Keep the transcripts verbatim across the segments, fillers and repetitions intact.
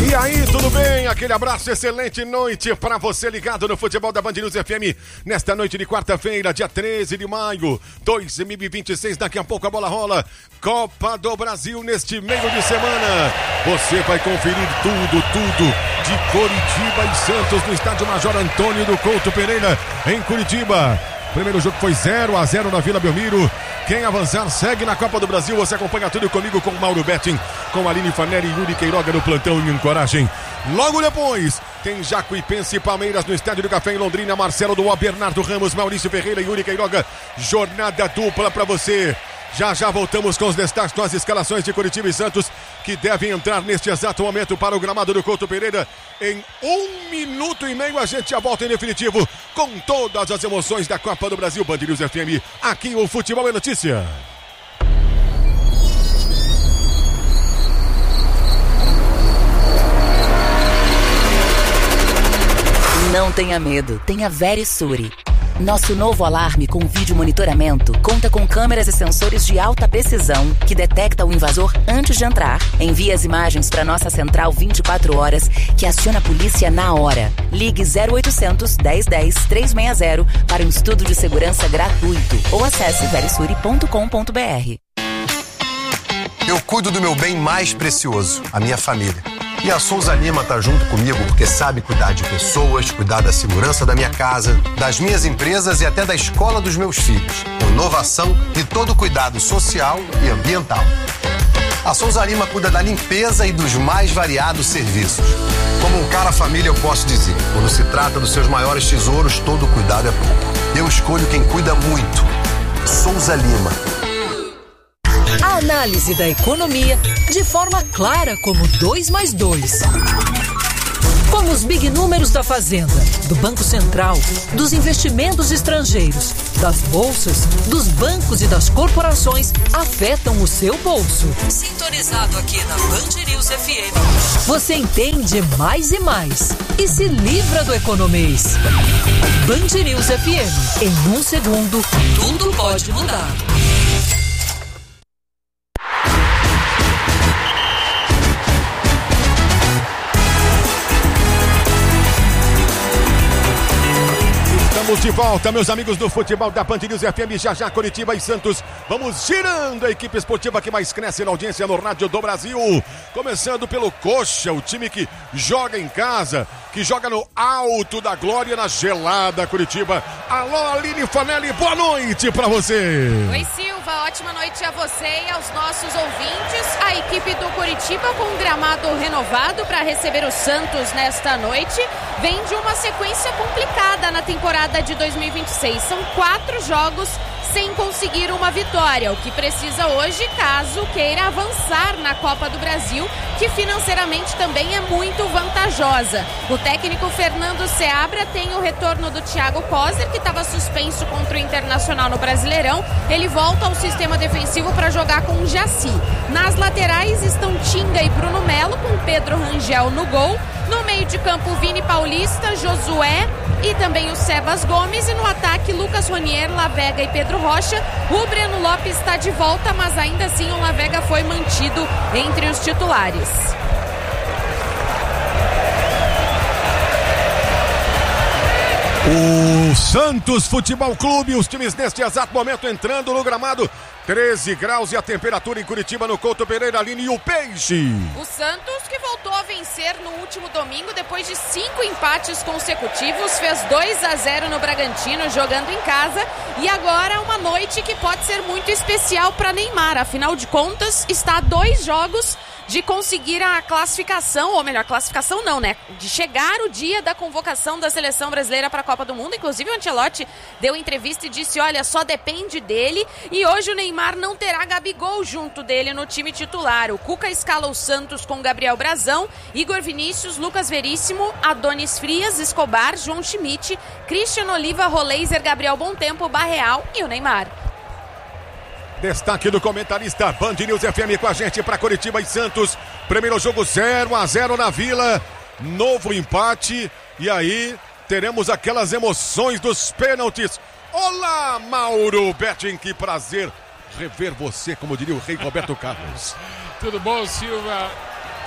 E aí, tudo bem? Aquele abraço, excelente noite para você ligado no Futebol da Band News F M nesta noite de quarta-feira, dia treze de maio de dois mil e vinte e seis. Daqui a pouco a bola rola. Copa do Brasil neste meio de semana. Você vai conferir tudo, tudo de Coritiba e Santos no estádio Major Antônio do Couto Pereira, em Curitiba. Primeiro jogo foi zero a zero na Vila Belmiro. Quem avançar segue na Copa do Brasil. Você acompanha tudo comigo com o Mauro Betting, com a Aline Fanelli e Yuri Queiroga no plantão e Encoragem. Logo depois, tem Jacuipense e Palmeiras no Estádio do Café em Londrina. Marcelo Duó, Bernardo Ramos, Maurício Ferreira e Yuri Queiroga. Jornada dupla para você. Já já voltamos com os destaques das escalações de Coritiba e Santos, que devem entrar neste exato momento para o gramado do Couto Pereira. Em um minuto e meio a gente já volta em definitivo com todas as emoções da Copa do Brasil. Band News F M, aqui o Futebol é Notícia. Não tenha medo, tenha Verisure. Nosso novo alarme com vídeo monitoramento conta com câmeras e sensores de alta precisão que detecta o invasor antes de entrar. Envia as imagens para nossa central vinte e quatro horas, que aciona a polícia na hora. Ligue zero oitocentos, dez dez, trezentos e sessenta para um estudo de segurança gratuito ou acesse verisure ponto com ponto b r. Eu cuido do meu bem mais precioso, a minha família. E a Souza Lima tá junto comigo porque sabe cuidar de pessoas, cuidar da segurança da minha casa, das minhas empresas e até da escola dos meus filhos. Com inovação e todo cuidado social e ambiental. A Souza Lima cuida da limpeza e dos mais variados serviços. Como um cara família eu posso dizer, quando se trata dos seus maiores tesouros, todo cuidado é pouco. Eu escolho quem cuida muito. Souza Lima. A análise da economia de forma clara como dois mais dois. Como os big números da Fazenda, do Banco Central, dos investimentos estrangeiros, das bolsas, dos bancos e das corporações afetam o seu bolso. Sintonizado aqui na Band News F M, você entende mais e mais e se livra do economês. Band News F M, em um segundo, tudo pode mudar. Estamos de volta, meus amigos do futebol da Band News F M, já já Coritiba e Santos. Vamos girando a equipe esportiva que mais cresce na audiência no rádio do Brasil. Começando pelo Coxa, o time que joga em casa, que joga no alto da glória, na gelada Curitiba. Alô, Aline Fanelli, boa noite pra você. Oi, Silva, ótima noite a você e aos nossos ouvintes. A equipe do Curitiba com um gramado renovado para receber o Santos nesta noite vem de uma sequência complicada na temporada de dois mil e vinte e seis. São quatro jogos sem conseguir uma vitória, o que precisa hoje caso queira avançar na Copa do Brasil, que financeiramente também é muito vantajosa. O técnico Fernando Seabra tem o retorno do Thiago Kozer, que estava suspenso contra o Internacional no Brasileirão. Ele volta ao sistema defensivo para jogar com o Jaci. Nas laterais estão Tinga e Bruno Melo, com Pedro Rangel no gol. No meio de campo, Vini Paulista, Josué e também o Sebas Gomes. E no ataque, Lucas Ronier, Lavega e Pedro Rocha. O Breno Lopes está de volta, mas ainda assim o Lavega foi mantido entre os titulares. O Santos Futebol Clube, os times neste exato momento entrando no gramado. treze graus e a temperatura em Curitiba, no Couto Pereira, Aline, e o Peixe. O Santos, que voltou a vencer no último domingo depois de cinco empates consecutivos, fez dois a zero no Bragantino jogando em casa, e agora uma noite que pode ser muito especial para Neymar. Afinal de contas, está a dois jogos de conseguir a classificação, ou melhor, classificação não, né? De chegar o dia da convocação da seleção brasileira para a Copa do Mundo. Inclusive o Ancelotti deu entrevista e disse, olha, só depende dele. E hoje o Neymar não terá Gabigol junto dele no time titular. O Cuca escala o Santos com Gabriel Brazão, Igor Vinícius, Lucas Veríssimo, Adonis Frias, Escobar, João Schmidt, Christian Oliva, Roleiser, Gabriel Bontempo, Barreal e o Neymar. Destaque do comentarista Band News F M com a gente para Coritiba e Santos. Primeiro jogo zero a zero na Vila. Novo empate. E aí teremos aquelas emoções dos pênaltis. Olá, Mauro Betting, que prazer rever você, como diria o rei Roberto Carlos. Tudo bom, Silva?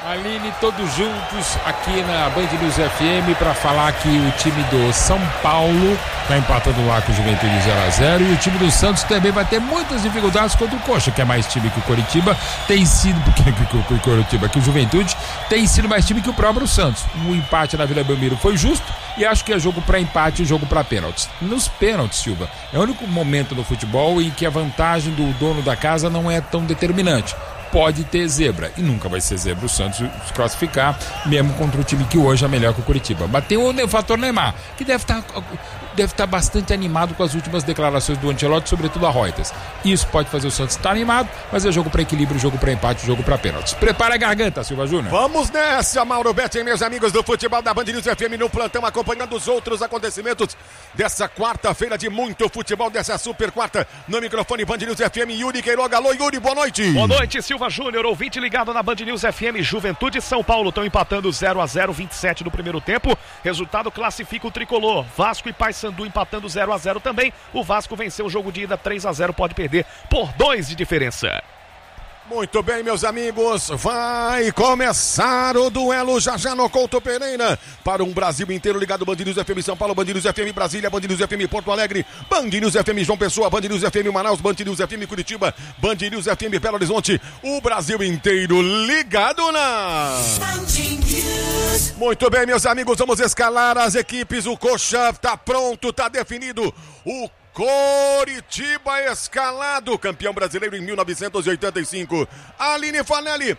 Aline, todos juntos aqui na Band News F M para falar que o time do São Paulo está empatando lá com o Juventude zero a zero e o time do Santos também vai ter muitas dificuldades contra o Coxa, que é mais time que o Coritiba, tem sido, porque o Coritiba, que o Juventude tem sido mais time que o próprio Santos. O empate na Vila Belmiro foi justo e acho que é jogo para empate e jogo para pênaltis. Nos pênaltis, Silva, é o único momento no futebol em que a vantagem do dono da casa não é tão determinante. Pode ter zebra, e nunca vai ser zebra o Santos se classificar, mesmo contra o time que hoje é melhor que o Coritiba. Mas tem o fator Neymar, que deve estar deve estar bastante animado com as últimas declarações do Ancelotti, sobretudo a Reuters. Isso pode fazer o Santos estar animado, mas é jogo para equilíbrio, jogo para empate, jogo para pênaltis. Prepara a garganta, Silva Júnior. Vamos nessa, Mauro Betti, meus amigos do futebol da Band News F M no plantão, acompanhando os outros acontecimentos dessa quarta-feira de muito futebol, dessa super quarta, no microfone Band News F M, Yuri Queiroga. Alô, Yuri, boa noite. Boa noite, Silva Júnior, ouvinte ligado na Band News F M. Juventude e São Paulo estão empatando zero a zero, vinte e sete do primeiro tempo. Resultado classifica o tricolor. Vasco e Paysandu empatando zero a zero também. O Vasco venceu o jogo de ida três a zero, pode perder por dois de diferença. Muito bem, meus amigos, vai começar o duelo já já no Couto Pereira, para um Brasil inteiro ligado, Band News F M São Paulo, Band News F M Brasília, Band News F M Porto Alegre, Band News F M João Pessoa, Band News F M Manaus, Band News F M Curitiba, Band News F M Belo Horizonte, o Brasil inteiro ligado na Muito bem, meus amigos, vamos escalar as equipes, o Coxa tá pronto, tá definido, o Coritiba escalado, campeão brasileiro em mil novecentos e oitenta e cinco. Aline Fanelli,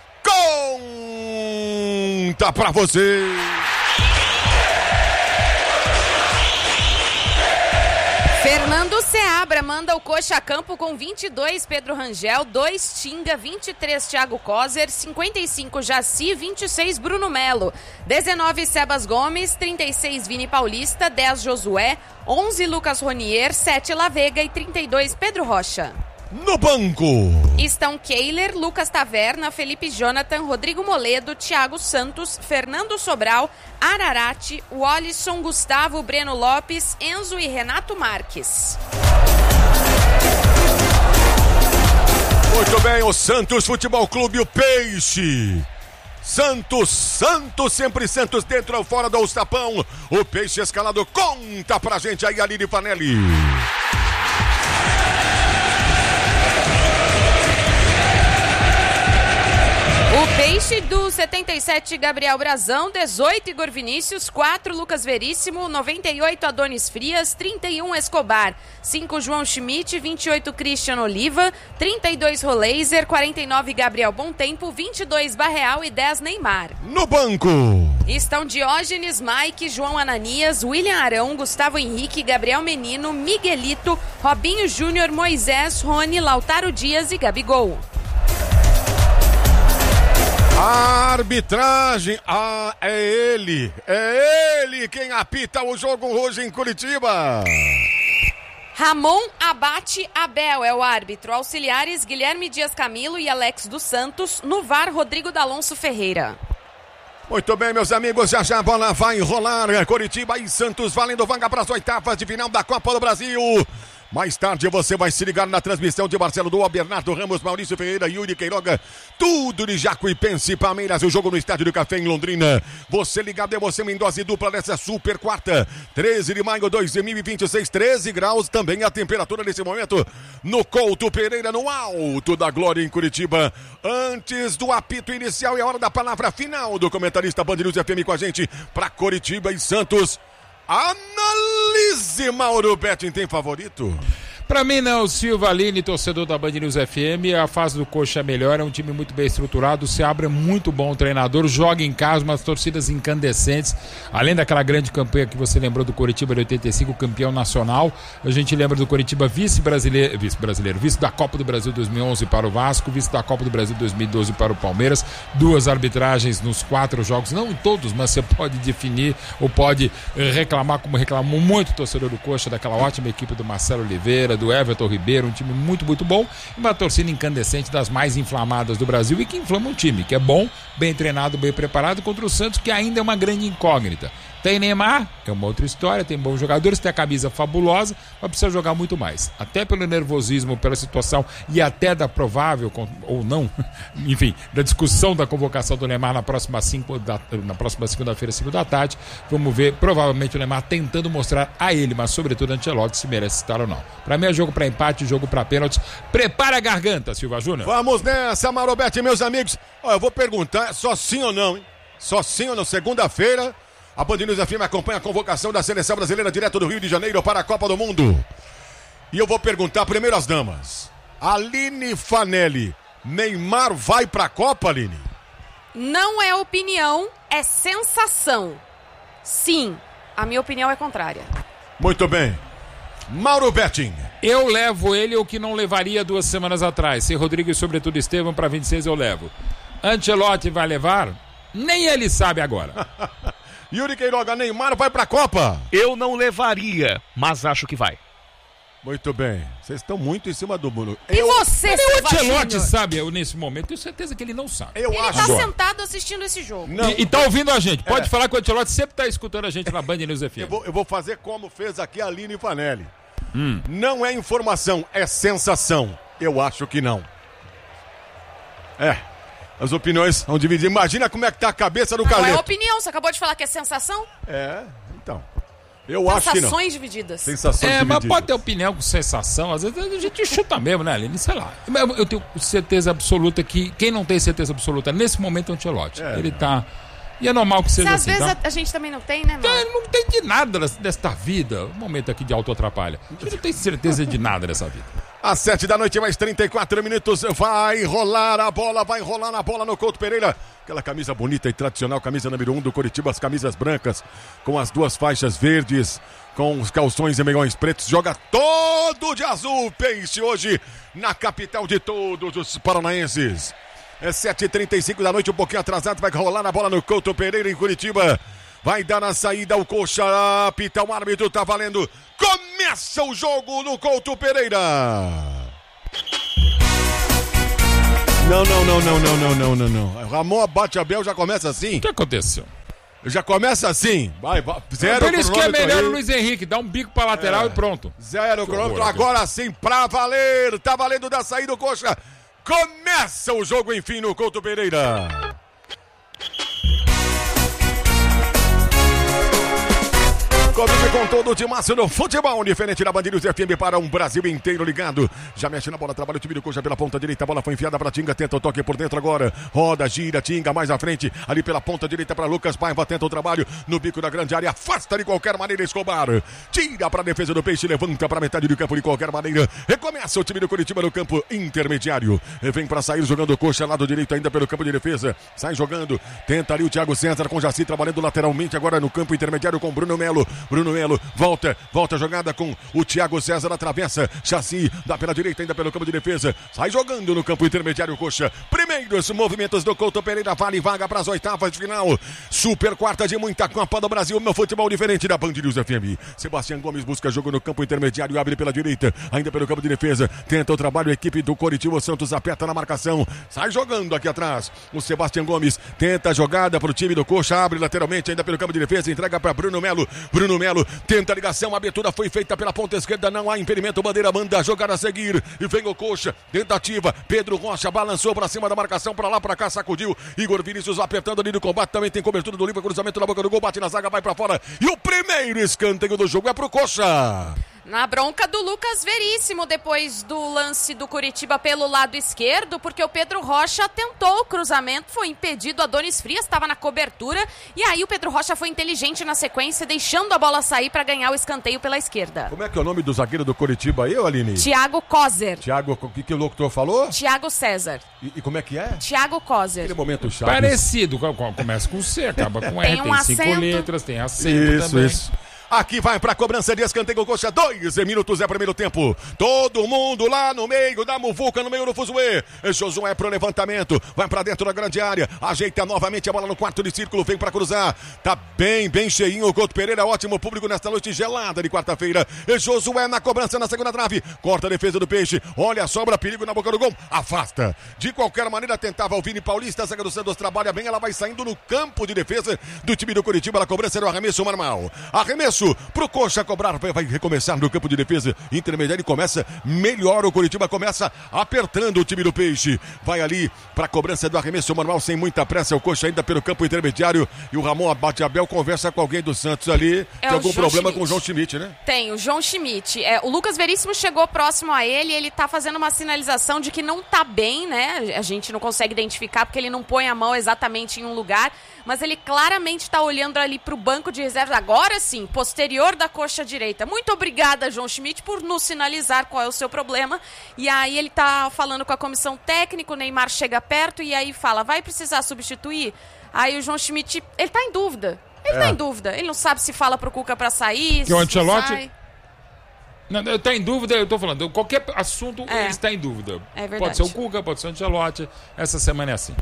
conta pra você. Fernando Seabra manda o Coxa a campo com vinte e dois, Pedro Rangel, dois Tinga, vinte e três, Thiago Coser, cinquenta e cinco, Jaci, vinte e seis, Bruno Melo, dezenove, Sebas Gomes, trinta e seis, Vini Paulista, dez, Josué, onze, Lucas Ronier, sete, Lavega e trinta e dois, Pedro Rocha. No banco estão Keiler, Lucas Taverna, Felipe Jonathan, Rodrigo Moledo, Thiago Santos, Fernando Sobral, Ararate, Walisson, Gustavo, Breno Lopes, Enzo e Renato Marques. Muito bem, o Santos Futebol Clube, o Peixe. Santos, Santos, sempre Santos, dentro ou fora do Ostapão. O Peixe escalado, conta pra gente aí, Aline Fanelli. O Peixe do setenta e sete, Gabriel Brazão, dezoito, Igor Vinícius, quatro, Lucas Veríssimo, noventa e oito, Adonis Frias, trinta e um, Escobar, cinco, João Schmidt, vinte e oito, Christian Oliva, trinta e dois, Roleiser, quarenta e nove, Gabriel Bontempo, vinte e dois, Barreal e dez, Neymar. No banco estão Diógenes, Mike, João Ananias, William Arão, Gustavo Henrique, Gabriel Menino, Miguelito, Robinho Júnior, Moisés, Rony, Lautaro Dias e Gabigol. A arbitragem, ah, é ele, é ele quem apita o jogo hoje em Curitiba. Ramon Abate Abel é o árbitro. Auxiliares Guilherme Dias Camilo e Alex dos Santos. No V A R, Rodrigo D'Alonso Ferreira. Muito bem, meus amigos, já já a bola vai rolar. Curitiba e Santos valendo vaga para as oitavas de final da Copa do Brasil. Mais tarde você vai se ligar na transmissão de Marcelo Doa, Bernardo Ramos, Maurício Ferreira, Yuri Queiroga, tudo de Jacuipense, Palmeiras, o jogo no Estádio do Café em Londrina. Você ligado, é você em dose dupla nessa super quarta, treze de maio de dois mil e vinte e seis, treze graus também a temperatura nesse momento no Couto Pereira, no alto da glória em Curitiba. Antes do apito inicial é a hora da palavra final do comentarista Band News F M com a gente para Curitiba e Santos. Analise, Mauro Betting, tem favorito? Pra mim não, Silva, Aline, torcedor da Band News F M, a fase do Coxa é melhor, é um time muito bem estruturado, o Seabra é muito bom treinador, joga em casa, umas torcidas incandescentes, além daquela grande campanha que você lembrou do Coritiba de oitenta e cinco, campeão nacional, a gente lembra do Coritiba vice-brasileiro, vice-brasileiro, vice da Copa do Brasil dois mil e onze para o Vasco, vice da Copa do Brasil dois mil e doze para o Palmeiras, duas arbitragens nos quatro jogos, não em todos, mas você pode definir ou pode reclamar como reclamou muito o torcedor do Coxa, daquela ótima equipe do Marcelo Oliveira, do Everton Ribeiro, um time muito, muito bom, e uma torcida incandescente das mais inflamadas do Brasil e que inflama um time, que é bom, bem treinado, bem preparado, contra o Santos, que ainda é uma grande incógnita. Tem Neymar, é uma outra história, tem bons jogadores, tem a camisa fabulosa, mas precisa jogar muito mais. Até pelo nervosismo, pela situação e até da provável, ou não, enfim, da discussão da convocação do Neymar na próxima, cinco da, na próxima segunda-feira, cinco da tarde. Vamos ver, provavelmente o Neymar tentando mostrar a ele, mas sobretudo a Ancelotti, se merece estar ou não. Pra mim é jogo pra empate, jogo pra pênaltis. Prepara a garganta, Silva Júnior. Vamos nessa, Marobete, meus amigos. Ó, eu vou perguntar, só sim ou não, hein? Só sim ou não, segunda-feira... A Band News F M acompanha a convocação da Seleção Brasileira direto do Rio de Janeiro para a Copa do Mundo. E eu vou perguntar primeiro às damas. Aline Fanelli, Neymar vai para a Copa, Aline? Não é opinião, é sensação. Sim, a minha opinião é contrária. Muito bem. Mauro Betting. Eu levo ele o que não levaria duas semanas atrás. Se Rodrigo e sobretudo Estevam para vinte e seis eu levo. Ancelotti vai levar? Nem ele sabe agora. Yuri Queiroga, Neymar vai pra Copa? Eu não levaria, mas acho que vai. Muito bem. Vocês estão muito em cima do muro. E eu... você, o Ancelotti sabe, eu, nesse momento, tenho certeza que ele não sabe. Eu ele acho. tá Agora. sentado assistindo esse jogo. Não. E, e tá ouvindo a gente. Pode É. falar que o Ancelotti sempre tá escutando a gente na Band News F M. Eu vou, eu vou fazer como fez aqui a Aline Fanelli. Hum. Não é informação, é sensação. Eu acho que não. É. As opiniões são divididas. Imagina como é que tá a cabeça do Não Carleto. é opinião, você acabou de falar que é sensação? É, então. Eu acho que não. Sensações divididas. Sensações É, divididas. mas pode ter opinião com sensação. Às vezes a gente chuta mesmo, né, Aline? Sei lá. Eu, eu tenho certeza absoluta que quem não tem certeza absoluta nesse momento é o Ancelotti. É, ele tá... E é normal que seja Se às assim, vezes tá? a, a gente também não tem, né, Então, mano? ele não tem de nada desta vida. Um momento aqui de autoatrapalha. A gente não tem certeza de nada dessa vida. Às sete da noite, mais trinta e quatro minutos, vai rolar a bola, vai rolar a bola no Couto Pereira. Aquela camisa bonita e tradicional, camisa número um do Coritiba, as camisas brancas, com as duas faixas verdes, com os calções e meiões pretos. Joga todo de azul, Peixe, hoje na capital de todos os paranaenses. É sete e trinta e cinco da noite, um pouquinho atrasado, vai rolar a bola no Couto Pereira, em Curitiba. Vai dar na saída o coxa, apita o árbitro, tá valendo. Começa o jogo no Couto Pereira. Não, não, não, não, não, não, não, não, não. Ramon bate Abel, já começa assim? O que aconteceu? Já começa assim. Vai, vai. Zero Por isso que é cronômetro melhor aí. o Luiz Henrique, dá um bico pra lateral É. e pronto. Zero Que cronômetro, horror, agora sim, pra valer. Tá valendo da saída o coxa. Começa o jogo, enfim, no Couto Pereira. Comigo com todo o timaço no futebol, diferente da Band News F M para um Brasil inteiro ligado. Já mexe na bola, trabalha o time do Coxa pela ponta direita, a bola foi enfiada para Tinga, tenta o toque por dentro agora. Roda, gira, Tinga mais à frente, ali pela ponta direita para Lucas Paiva, tenta o trabalho no bico da grande área, afasta de qualquer maneira Escobar. Tira para a defesa do Peixe, levanta para metade do campo de qualquer maneira. Recomeça o time do Curitiba no campo intermediário. Vem para sair jogando o Coxa, lado direito ainda pelo campo de defesa. Sai jogando, tenta ali o Thiago César com Jaci trabalhando lateralmente agora no campo intermediário com Bruno Melo. Bruno Melo volta, volta a jogada com o Thiago César, atravessa, Chassi, dá pela direita ainda pelo campo de defesa, sai jogando no campo intermediário Coxa. Primeiros movimentos do Couto Pereira, vale vaga para as oitavas de final. Super quarta de muita Copa do Brasil, meu futebol diferente da Band News F M. Sebastião Gomes busca jogo no campo intermediário, abre pela direita, ainda pelo campo de defesa, tenta o trabalho, a equipe do Coritiba, o Santos aperta na marcação, sai jogando aqui atrás. O Sebastião Gomes tenta a jogada para o time do Coxa, abre lateralmente ainda pelo campo de defesa, entrega para Bruno Melo. Bruno Melo tenta a ligação, a abertura foi feita pela ponta esquerda, não há impedimento, bandeira manda a jogada a seguir, e vem o Coxa, tentativa, Pedro Rocha balançou para cima da marcação, para lá, para cá, sacudiu, Igor Vinícius apertando ali no combate, também tem cobertura do Oliva, cruzamento na boca do gol, bate na zaga, vai para fora, e o primeiro escanteio do jogo é pro Coxa. Na bronca do Lucas Veríssimo, depois do lance do Curitiba pelo lado esquerdo, porque o Pedro Rocha tentou o cruzamento, foi impedido, Adonis Frias estava na cobertura, e aí o Pedro Rocha foi inteligente na sequência, deixando a bola sair para ganhar o escanteio pela esquerda. Como é que é o nome do zagueiro do Coritiba aí, Aline? Thiago Kozer. Thiago, o que, que o locutor falou? Thiago César. E, e como é que é? Thiago Kozer. Aquele momento chato. Parecido, começa com C, acaba com Tem R, um tem cinco acento. letras, tem acento Isso, também. isso. Aqui vai pra cobrança de escanteio, Coxa, dois minutos é primeiro tempo. Todo mundo lá no meio da muvuca, no meio do fuzuê. Josué pro levantamento, vai pra dentro da grande área, ajeita novamente a bola no quarto de círculo, vem pra cruzar. Tá bem, bem cheinho o Couto Pereira, ótimo público nesta noite gelada de quarta-feira. Josué na cobrança na segunda trave, corta a defesa do Peixe, olha a sobra, perigo na boca do gol, afasta. De qualquer maneira tentava o Vini Paulista, a zaga do Santos trabalha bem, ela vai saindo no campo de defesa do time do Curitiba, a cobrança do arremesso normal. Arremesso pro Coxa cobrar, vai recomeçar no campo de defesa intermediário e começa melhor, o Curitiba começa apertando o time do Peixe. Vai ali pra cobrança do arremesso normal sem muita pressa, o Coxa ainda pelo campo intermediário e o Ramon Abate-Abel conversa com alguém do Santos ali. É Tem algum João problema Schmidt. com o João Schmidt, né? Tem, o João Schmidt. É, o Lucas Veríssimo chegou próximo a ele e ele tá fazendo uma sinalização de que não tá bem, né? A gente não consegue identificar porque ele não põe a mão exatamente em um lugar, mas ele claramente tá olhando ali pro banco de reservas, agora sim, posterior da coxa direita. Muito obrigada, João Schmidt, por nos sinalizar qual é o seu problema. E aí ele tá falando com a comissão técnica, o Neymar chega perto e aí fala, vai precisar substituir? Aí o João Schmidt, ele tá em dúvida. Ele é. tá em dúvida. Ele não sabe se fala pro Cuca pra sair, que o Ancelotti sai. Não, eu tô em dúvida, eu tô falando, qualquer assunto É. ele está em dúvida. É verdade. Pode ser o Cuca, pode ser o Ancelotti. Essa semana é assim.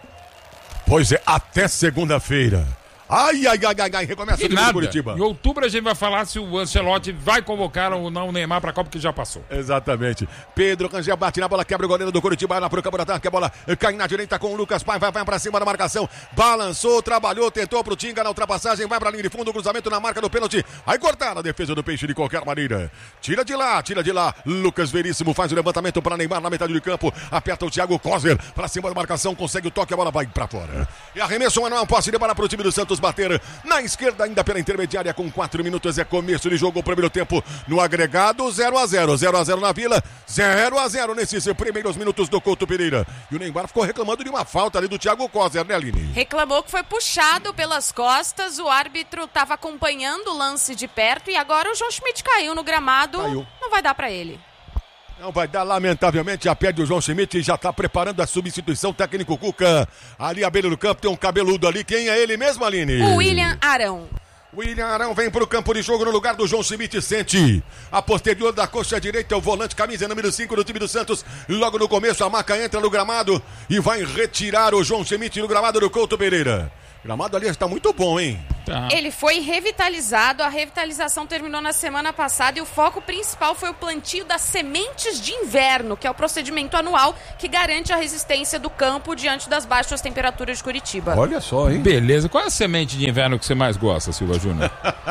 Pois é, até segunda-feira. Ai, ai, ai, ai, ai, recomeça o E time do nada. Curitiba. Em outubro a gente vai falar se o Ancelotti vai convocar ou não o Neymar pra Copa, que já passou. Exatamente. Pedro Rangel bate na bola, quebra o goleiro do Curitiba, lá pro campo de ataque, a bola cai na direita com o Lucas Pai, vai, vai pra cima da marcação, balançou, trabalhou, tentou pro Tinga na ultrapassagem, vai pra linha de fundo, cruzamento na marca do pênalti, aí cortar a defesa do Peixe de qualquer maneira. Tira de lá, tira de lá, Lucas Veríssimo faz o levantamento para Neymar na metade de campo, aperta o Thiago Kozer, pra cima da marcação, consegue o toque, a bola vai pra fora. E arremesso manual, posse de bola pro time do Santos bater na esquerda, ainda pela intermediária, com quatro minutos, é começo de jogo, o primeiro tempo no agregado, zero a zero, zero a zero na Vila, zero a zero nesses primeiros minutos do Couto Pereira. E o Neymar ficou reclamando de uma falta ali do Thiago Kozer, né, Aline? Reclamou que foi puxado pelas costas, o árbitro estava acompanhando o lance de perto e agora o João Schmidt caiu no gramado, Caiu. não vai dar pra ele. Não vai dar, lamentavelmente, já perde o João Schmidt e já tá preparando a substituição, técnico Cuca. Ali à beira do campo tem um cabeludo ali, quem é ele mesmo, Aline? O William Arão. William Arão vem pro campo de jogo no lugar do João Schmidt, sente a posterior da coxa direita, é o volante, camisa número cinco do time do Santos. Logo no começo a Maca entra no gramado e vai retirar o João Schmidt no gramado do Couto Pereira. O gramado ali está muito bom, hein? Tá. Ele foi revitalizado, a revitalização terminou na semana passada e o foco principal foi o plantio das sementes de inverno, que é o procedimento anual que garante a resistência do campo diante das baixas temperaturas de Curitiba. Olha só, hein? Beleza. Qual é a semente de inverno que você mais gosta, Silva Júnior?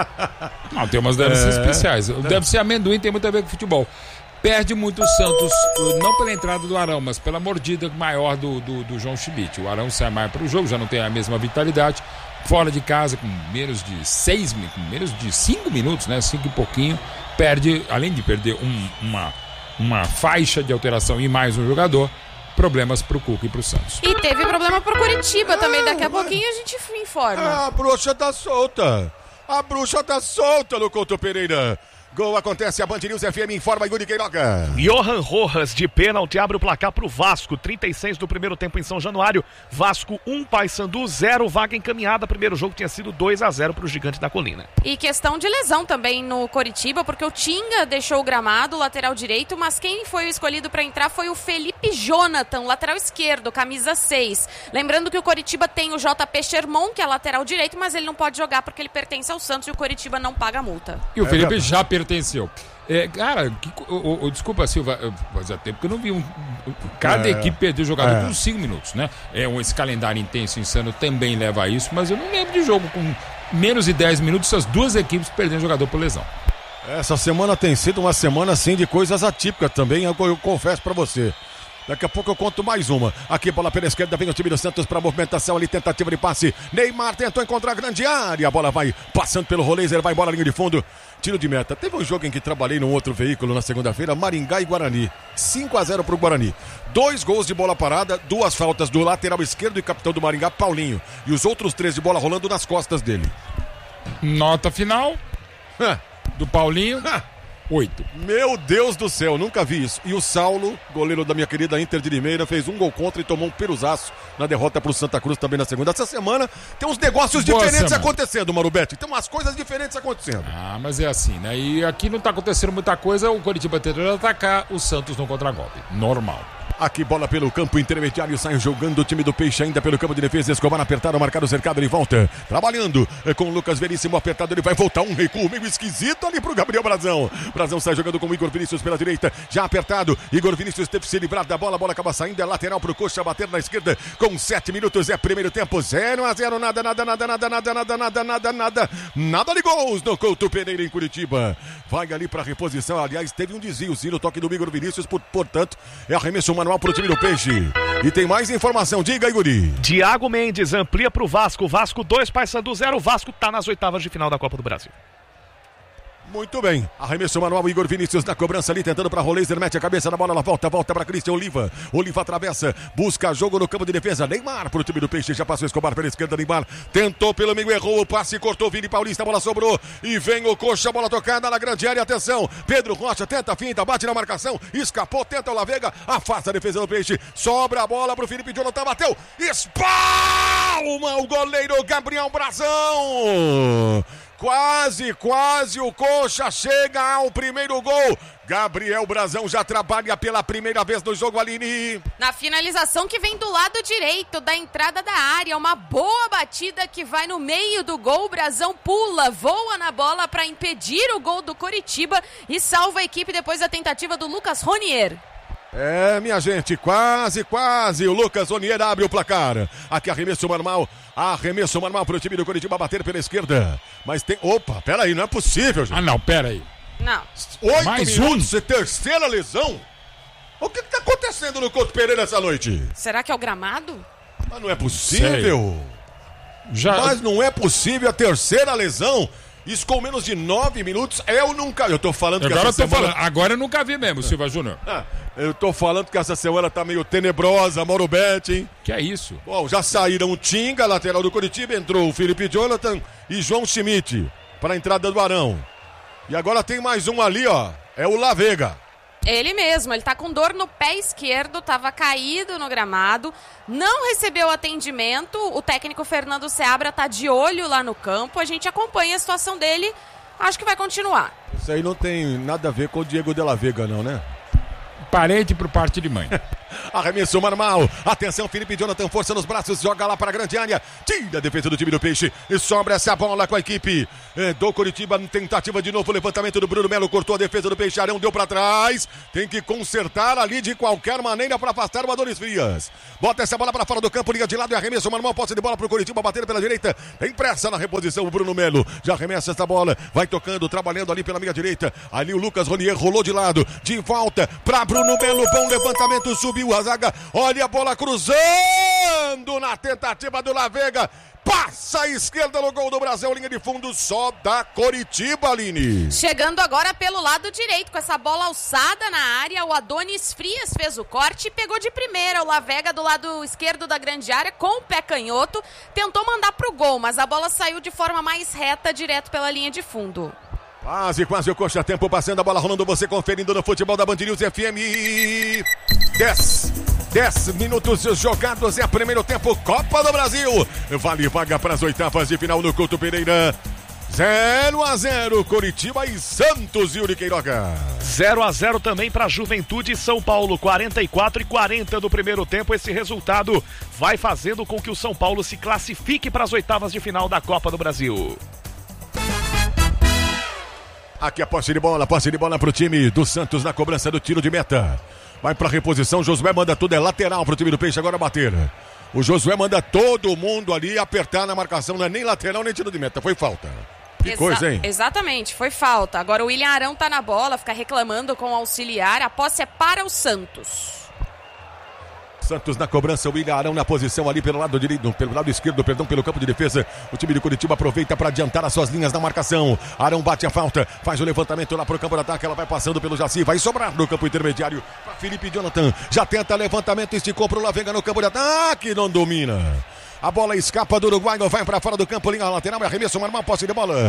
Não, tem umas devem ser especiais. Deve ser amendoim, tem muito a ver com futebol. Perde muito o Santos, não pela entrada do Arão, mas pela mordida maior do, do, do João Schmidt. O Arão sai mais para o jogo, já não tem a mesma vitalidade. Fora de casa, com menos de seis, com menos de cinco minutos, né? Cinco e pouquinho, perde, além de perder um, uma, uma faixa de alteração e mais um jogador, problemas pro Cuca e pro Santos. E teve problema pro Curitiba também, daqui a pouquinho a gente informa. A bruxa tá solta. A bruxa tá solta no Couto Pereira. Gol acontece, a Band News F M informa Yuri Queiroga. Johan Rojas de pênalti abre o placar pro Vasco, trinta e seis do primeiro tempo em São Januário. Vasco um, Paysandu zero, vaga encaminhada. Primeiro jogo tinha sido dois a zero pro Gigante da Colina. E questão de lesão também no Coritiba, porque o Tinga deixou o gramado, lateral direito, mas quem foi o escolhido para entrar foi o Felipe Jonathan, lateral esquerdo, camisa seis. Lembrando que o Coritiba tem o J P Sherman, que é lateral direito, mas ele não pode jogar porque ele pertence ao Santos e o Coritiba não paga a multa. E o Felipe já pertenceu. É, cara, que, o, o, desculpa, Silva, fazia tempo que eu não vi um. Cada é, equipe perdeu jogador é. com cinco minutos, né? É, esse calendário intenso insano também leva a isso, mas eu não lembro de jogo com menos de dez minutos, essas duas equipes perdendo jogador por lesão. Essa semana tem sido uma semana assim de coisas atípicas também, eu, eu confesso pra você. Daqui a pouco eu conto mais uma. Aqui, bola pela esquerda, vem o time do Santos para movimentação ali, tentativa de passe. Neymar tentou encontrar a grande área. A bola vai passando pelo roleiro, vai embora, linha de fundo. Tiro de meta. Teve um jogo em que trabalhei num outro veículo na segunda-feira, Maringá e Guarani. cinco a zero pro Guarani. Dois gols de bola parada, duas faltas do lateral esquerdo e capitão do Maringá, Paulinho. E os outros três de bola rolando nas costas dele. Nota final Hã? do Paulinho. Hã? Oito. Meu Deus do céu, nunca vi isso. E o Saulo, goleiro da minha querida Inter de Limeira, fez um gol contra e tomou um peruzaço na derrota pro Santa Cruz também na segunda. Essa semana tem uns negócios Boa diferentes semana. acontecendo, Marubete. Tem umas coisas diferentes acontecendo. Ah, mas é assim, né? E aqui não tá acontecendo muita coisa, o Coritiba tentando atacar, o Santos no contragolpe. Normal. Aqui bola pelo campo intermediário, sai jogando o time do Peixe ainda pelo campo de defesa. Escobar apertado, marcado o cercado, ele volta. Trabalhando com o Lucas Veríssimo apertado, ele vai voltar. Um recuo meio esquisito ali pro Gabriel Brazão. Brazão sai jogando com o Igor Vinícius pela direita, já apertado. Igor Vinícius teve que se livrar da bola, a bola acaba saindo, é lateral pro Coxa, bater na esquerda com sete minutos. É primeiro tempo, zero a zero, nada, nada, nada, nada, nada, nada, nada, nada, nada, nada de gols no Couto Pereira em Curitiba. Vai ali pra reposição, aliás, teve um desvio, sim, no toque do Igor Vinícius, por, portanto, é arremesso manual pro time do Peixe. E tem mais informação, diga aí, Guri. Thiago Mendes amplia pro Vasco, Vasco dois, Paysandu zero, Vasco tá nas oitavas de final da Copa do Brasil. Muito bem, arremesso manual, Igor Vinícius na cobrança ali, tentando para Roleiser, mete a cabeça na bola, ela volta, volta para Cristian Oliva, Oliva atravessa, busca jogo no campo de defesa, Neymar pro time do Peixe, já passou Escobar pela esquerda, Neymar tentou pelo meio, errou o passe, cortou Vini Paulista, a bola sobrou, e vem o Coxa, bola tocada na grande área, atenção, Pedro Rocha tenta a finta, bate na marcação, escapou, tenta o Lavega, afasta a defesa do Peixe, sobra a bola pro Felipe Jonathan, bateu, espalma o goleiro Gabriel Brazão. Quase, quase o Coxa chega ao primeiro gol. Gabriel Brazão já trabalha pela primeira vez no jogo, Aline. Na finalização que vem do lado direito da entrada da área. Uma boa batida que vai no meio do gol. O Brazão pula, voa na bola para impedir o gol do Coritiba e salva a equipe depois da tentativa do Lucas Ronier. É, minha gente, quase, quase. O Lucas Ronier abre o placar. Aqui arremesso normal. Arremesso normal pro time do Coritiba bater pela esquerda. Mas tem... Opa, peraí, não é possível, gente. Ah, não, peraí. Não. Oito Mais minutos um. e terceira lesão? O que que tá acontecendo no Couto Pereira essa noite? Será que é o gramado? Mas não é possível. Já... Mas não é possível a terceira lesão. Isso com menos de nove minutos. Eu nunca... Eu tô falando que Agora eu essa tô semana... falando, agora eu nunca vi mesmo, Silva Júnior. Ah, eu tô falando que essa semana tá meio tenebrosa, Mauro Betti, hein? Que é isso? Bom, já saíram o Tinga, lateral do Coritiba, entrou o Felipe Jonathan e João Schmidt para a entrada do Arão. E agora tem mais um ali, ó, é o Lavega. Ele mesmo, ele tá com dor no pé esquerdo, tava caído no gramado, não recebeu atendimento, o técnico Fernando Seabra tá de olho lá no campo, a gente acompanha a situação dele, acho que vai continuar. Isso aí não tem nada a ver com o Diego de la Vega, não, né? Parente por parte de mãe. Arremesso normal. Atenção, Felipe Jonathan, força nos braços, joga lá para a grande área. Tira a defesa do time do Peixe e sobra essa bola com a equipe é, do Coritiba. Tentativa de novo, levantamento do Bruno Melo, cortou a defesa do Peixe, Arão deu para trás. Tem que consertar ali de qualquer maneira para afastar o Adonis Frias. Bota essa bola para fora do campo, liga de lado e arremesso normal, posse de bola para o Coritiba, bater pela direita. Tem pressa na reposição, o Bruno Melo já arremessa essa bola, vai tocando, trabalhando ali pela minha direita. Ali o Lucas Ronier rolou de lado, de volta para Bruno Melo, bom levantamento, subiu a zaga, olha a bola cruzando na tentativa do Lavega, passa a esquerda no gol do Brasil, linha de fundo só da Coritiba, Aline. Chegando agora pelo lado direito, com essa bola alçada na área, o Adonis Frias fez o corte e pegou de primeira o Lavega do lado esquerdo da grande área com o pé canhoto, tentou mandar pro gol, mas a bola saiu de forma mais reta, direto pela linha de fundo. Quase, quase o Coxa, tempo passando, a bola rolando, você conferindo no futebol da Band News F M. dez, dez minutos jogados, é primeiro tempo, Copa do Brasil. Vale vaga para as oitavas de final no Couto Pereira. zero a zero, Coritiba e Santos, Yuri Queiroga. zero a zero também para Juventude e São Paulo, quarenta e quatro e quarenta do primeiro tempo. Esse resultado vai fazendo com que o São Paulo se classifique para as oitavas de final da Copa do Brasil. Aqui a posse de bola, posse de bola pro time do Santos na cobrança do tiro de meta. Vai pra reposição, Josué manda tudo, é lateral pro time do Peixe agora bater. O Josué manda todo mundo ali apertar na marcação, não é nem lateral nem tiro de meta, foi falta. Que Exa- coisa, hein? Exatamente, foi falta. Agora o William Arão tá na bola, fica reclamando com o auxiliar, a posse é para o Santos. Santos na cobrança, o William Arão na posição ali pelo lado direito, pelo lado esquerdo, perdão, pelo campo de defesa. O time de Curitiba aproveita para adiantar as suas linhas na marcação. Arão bate a falta, faz o levantamento lá pro campo de ataque, ela vai passando pelo Jaci, vai sobrar no campo intermediário para Felipe Jonathan. Já tenta levantamento, esticou pro Lavega no campo de ataque, não domina. A bola escapa do Uruguai, vai para fora do campo, linha lateral, arremesso normal, posse de bola.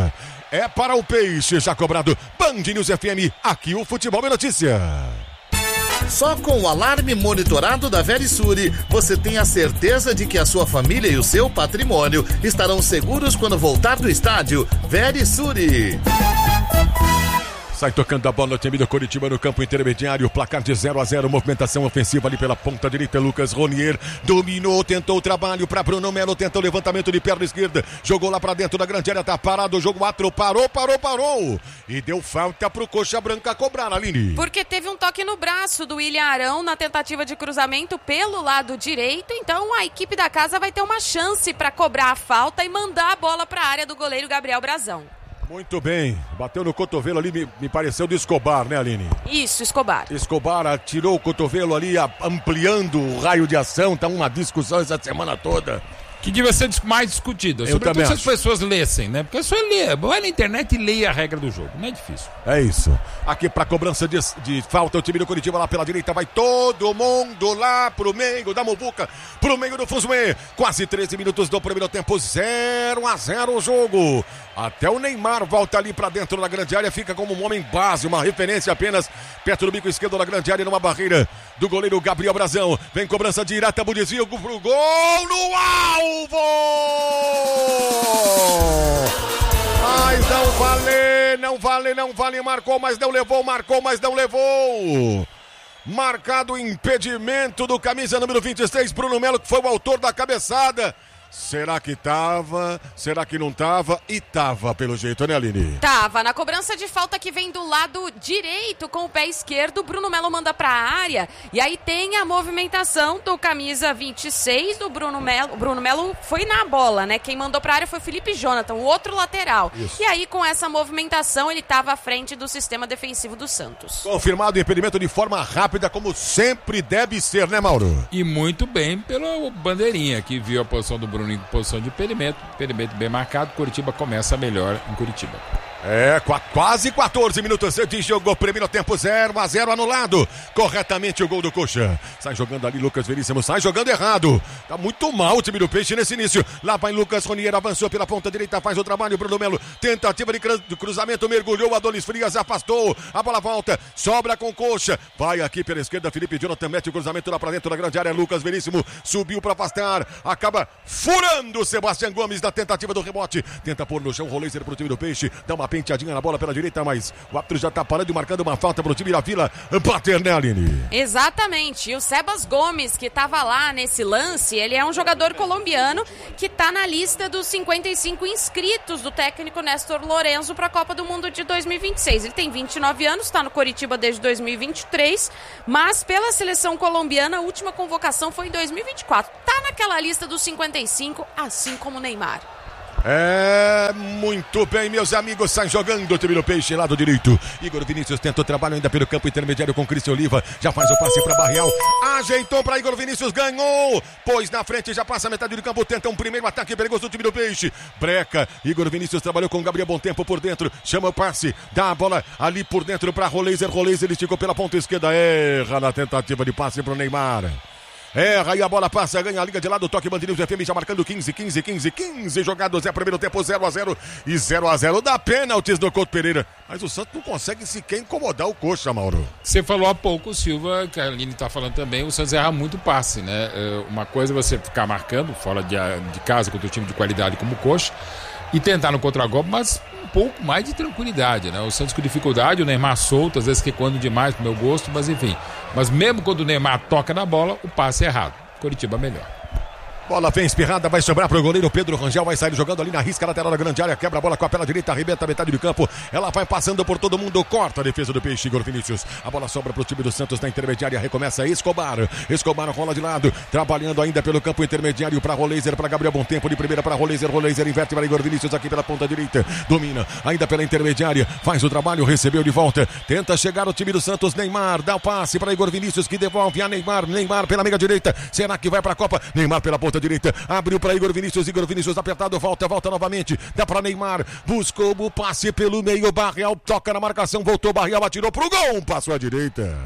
é para o Peixe, já cobrado. Band News F M, aqui o Futebol é Notícia. Só com o alarme monitorado da Verisure, você tem a certeza de que a sua família e o seu patrimônio estarão seguros quando voltar do estádio. Verisure. Sai tocando a bola no time do Coritiba no campo intermediário, placar de zero a zero, movimentação ofensiva ali pela ponta direita, Lucas Ronier dominou, tentou o trabalho para Bruno Melo, tentou o levantamento de perna esquerda, jogou lá para dentro da grande área, tá parado, o jogo atro, parou, parou, parou, e deu falta pro Coxa Branca cobrar, Aline. Porque teve um toque no braço do William Arão na tentativa de cruzamento pelo lado direito, então a equipe da casa vai ter uma chance para cobrar a falta e mandar a bola para a área do goleiro Gabriel Brazão. Muito bem, bateu no cotovelo ali, me, me pareceu do Escobar, né, Aline? Isso, Escobar. Escobar tirou o cotovelo ali, ampliando o raio de ação, tá uma discussão essa semana toda. Que devia ser mais discutida, sobretudo se as pessoas lessem, né? Porque é só ler, vai na internet e leia a regra do jogo, não é difícil. É isso. Aqui pra cobrança de, de falta, o time do Coritiba lá pela direita, vai todo mundo lá pro meio da Muvuca, pro meio do Fuzue. Quase treze minutos do primeiro tempo, zero a zero o jogo. Até o Neymar volta ali pra dentro da grande área, fica como um homem base, uma referência apenas perto do bico esquerdo da grande área, numa barreira do goleiro Gabriel Brazão. Vem cobrança direta, Budizio pro gol no alvo! Mas não vale, não vale, não vale, marcou, mas não levou, marcou, mas não levou. Marcado impedimento do camisa número vinte e seis, Bruno Melo, que foi o autor da cabeçada. Será que tava? Será que não tava? E tava, pelo jeito, né, Aline? Tava. Na cobrança de falta que vem do lado direito com o pé esquerdo, Bruno Melo manda pra área. E aí tem a movimentação do camisa vinte e seis do Bruno Melo. Bruno Melo foi na bola, né? Quem mandou pra área foi o Felipe Jonathan, o outro lateral. Isso. E aí, com essa movimentação, ele tava à frente do sistema defensivo do Santos. Confirmado o impedimento de forma rápida, como sempre deve ser, né, Mauro? E muito bem pelo Bandeirinha, que viu a posição do Bruno em posição de impedimento, impedimento bem marcado, Coritiba começa melhor em Curitiba. É, qu- quase quatorze minutos de jogo, primeiro tempo zero a zero anulado, corretamente o gol do Coxa. Sai jogando ali Lucas Veríssimo, sai jogando errado, tá muito mal o time do Peixe nesse início. Lá vai Lucas Ronier, avançou pela ponta direita, faz o trabalho, Bruno Melo, tentativa de, cru- de cruzamento, mergulhou, Adonis Frias afastou, a bola volta, sobra com Coxa, vai aqui pela esquerda, Felipe Jonathan mete o cruzamento lá pra dentro da grande área, Lucas Veríssimo subiu pra afastar, acaba furando o Sebastião Gomes na tentativa do rebote, tenta pôr no chão, Roleiser pro time do Peixe, dá uma penteadinha na bola pela direita, mas o árbitro já tá parando e marcando uma falta pro time da Vila Paternelli. Exatamente, e o Sebas Gomes, que tava lá nesse lance, ele é um jogador colombiano que tá na lista dos cinquenta e cinco inscritos do técnico Néstor Lorenzo para a Copa do Mundo de dois mil e vinte e seis. Ele tem vinte e nove anos, tá no Coritiba desde dois mil e vinte e três, mas pela seleção colombiana a última convocação foi em dois mil e vinte e quatro. Tá naquela lista dos cinquenta e cinco, assim como o Neymar. É, muito bem, meus amigos, sai jogando o time do Peixe, lado direito. Igor Vinícius tenta o trabalho ainda pelo campo intermediário com Cristian Oliva, já faz o passe para Barreal, ajeitou para Igor Vinícius, ganhou, pois na frente já passa a metade do campo, tenta um primeiro ataque perigoso do time do Peixe, breca, Igor Vinícius trabalhou com Gabriel Bom Tempo por dentro, chama o passe, dá a bola ali por dentro para Roleiser, Roleiser ele esticou pela ponta esquerda, erra na tentativa de passe para o Neymar. Erra aí a bola passa, ganha a liga de lado, toque Band News F M já marcando quinze, quinze, quinze, quinze jogados, é primeiro tempo zero a zero e zero a zero dá pênaltis no Couto Pereira, mas o Santos não consegue sequer incomodar o Coxa, Mauro. Você falou há pouco, Silva, que a Aline tá falando também, o Santos erra muito passe, né? Uma coisa é você ficar marcando fora de, de casa contra o time de qualidade como o Coxa e tentar no contragolpe, mas um pouco mais de tranquilidade, né? O Santos com dificuldade, o Neymar solto, às vezes recuando demais pro meu gosto, mas enfim. Mas mesmo quando o Neymar toca na bola, o passe é errado. Coritiba melhor. Bola vem espirrada, vai sobrar pro goleiro Pedro Rangel, vai sair jogando ali na risca lateral da grande área, quebra a bola com a perna direita, arrebenta a metade do campo, ela vai passando por todo mundo, corta a defesa do Peixe, Igor Vinícius, a bola sobra pro time do Santos na intermediária, recomeça Escobar, Escobar rola de lado, trabalhando ainda pelo campo intermediário para Roleiser, para Gabriel Bom Tempo, de primeira para Roleiser, Roleiser inverte para Igor Vinícius aqui pela ponta direita, domina, ainda pela intermediária, faz o trabalho, recebeu de volta, tenta chegar o time do Santos, Neymar, dá o passe para Igor Vinícius, que devolve a Neymar, Neymar pela meia direita, será que vai para a Copa? Neymar pela ponta direita, abriu para Igor Vinícius, Igor Vinícius apertado, volta, volta novamente, dá para Neymar, buscou o passe pelo meio, Barreal toca na marcação, voltou, Barreal atirou pro gol, passou à direita.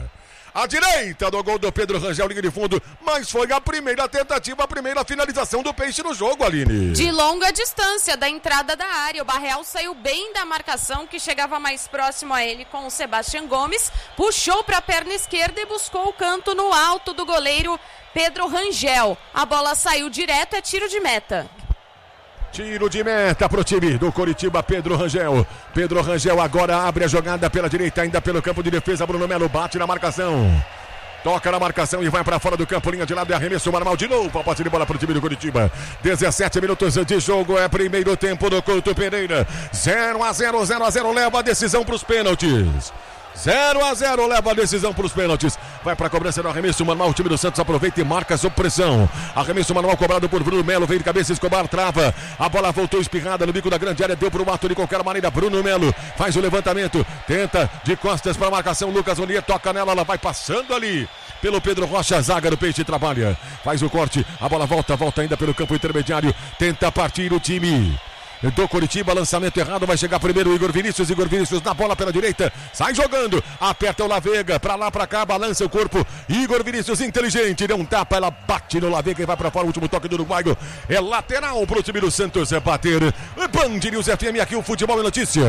à direita do gol do Pedro Rangel, linha de fundo, mas foi a primeira tentativa, a primeira finalização do Peixe no jogo, Aline. De longa distância da entrada da área, o Barreal saiu bem da marcação, que chegava mais próximo a ele com o Sebastião Gomes, puxou para a perna esquerda e buscou o canto no alto do goleiro Pedro Rangel. A bola saiu direto, é tiro de meta. Tiro de meta pro time do Coritiba, Pedro Rangel. Pedro Rangel agora abre a jogada pela direita, ainda pelo campo de defesa. Bruno Melo bate na marcação. Toca na marcação e vai para fora do campo, linha de lado e arremesso normal de novo. A posse de bola pro time do Coritiba. dezessete minutos de jogo, é primeiro tempo do Couto Pereira. zero a zero, zero a zero, leva a decisão pros pênaltis. zero a zero, leva a decisão para os pênaltis. Vai para a cobrança do arremesso manual. O time do Santos aproveita e marca sob pressão. Arremesso manual cobrado por Bruno Melo. Veio de cabeça, Escobar trava. A bola voltou espirrada no bico da grande área. Deu para o ato de qualquer maneira. Bruno Melo faz o levantamento. Tenta de costas para a marcação. Lucas Onier toca nela. Ela vai passando ali pelo Pedro Rocha. Zaga do Peixe trabalha. Faz o corte. A bola volta. Volta ainda pelo campo intermediário. Tenta partir o time do Coritiba, lançamento errado, vai chegar primeiro o Igor Vinícius, Igor Vinícius na bola pela direita, sai jogando, aperta o Lavega, pra lá, pra cá, balança o corpo, Igor Vinícius inteligente, deu um tapa, ela bate no Lavega e vai pra fora, o último toque do uruguaio, é lateral pro time do Santos, é bater, Band News F M, aqui o Futebol é Notícia.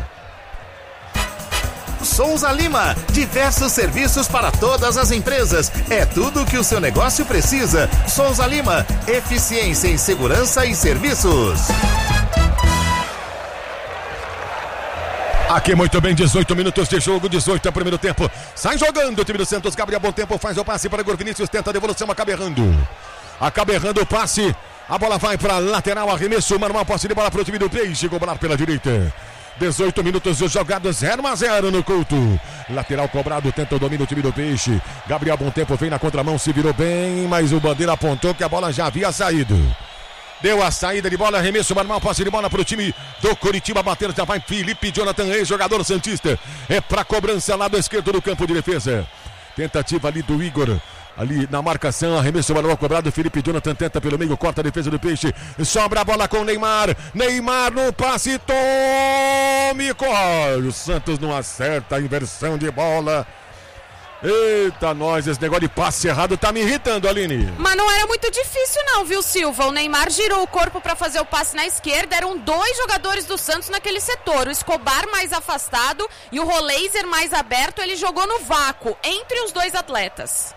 Souza Lima, diversos serviços para todas as empresas, é tudo o que o seu negócio precisa. Souza Lima, eficiência em segurança e serviços. Aqui muito bem, dezoito minutos de jogo, dezoito é o primeiro tempo. Sai jogando o time do Santos, Gabriel Bom Tempo faz o passe para Igor Vinícius, tenta a devolução, acaba errando. Acaba errando o passe, a bola vai para lateral, arremesso, manual, posse de bola para o time do Peixe, cobrar pela direita. dezoito minutos de jogado, zero a zero no Couto. Lateral cobrado, tenta o domínio do time do Peixe. Gabriel Bom Tempo vem na contramão, se virou bem, mas o bandeira apontou que a bola já havia saído. Deu a saída de bola, arremesso manual, passe de bola para o time do Coritiba, bater, já vai Felipe Jonathan Reis, jogador santista, é para cobrança lá do esquerdo do campo de defesa. Tentativa ali do Igor, ali na marcação, arremesso manual cobrado, Felipe Jonathan tenta pelo meio, corta a defesa do Peixe, sobra a bola com o Neymar, Neymar no passe, tome, corre, o Santos não acerta a inversão de bola. Eita, nós, esse negócio de passe errado tá me irritando, Aline. Mas não era muito difícil não, viu, Silva? O Neymar girou o corpo para fazer o passe na esquerda, eram dois jogadores do Santos naquele setor, o Escobar mais afastado e o Roleiser mais aberto, ele jogou no vácuo, entre os dois atletas.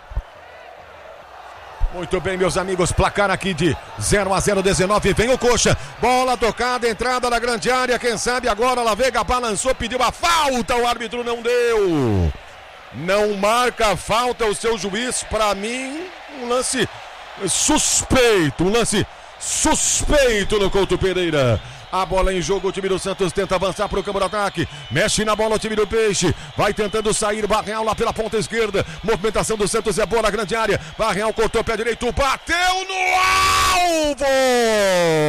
Muito bem, meus amigos, placar aqui de zero a zero, dezenove, vem o Coxa, bola tocada, entrada na grande área, quem sabe agora Lavega balançou, pediu a falta, o árbitro não deu. Não marca a falta o seu juiz, para mim, um lance suspeito, um lance suspeito no Couto Pereira. A bola em jogo, o time do Santos tenta avançar para o campo de ataque, mexe na bola o time do Peixe, vai tentando sair, Barreal lá pela ponta esquerda, movimentação do Santos é boa na grande área, Barreal cortou o pé direito, bateu no alvo!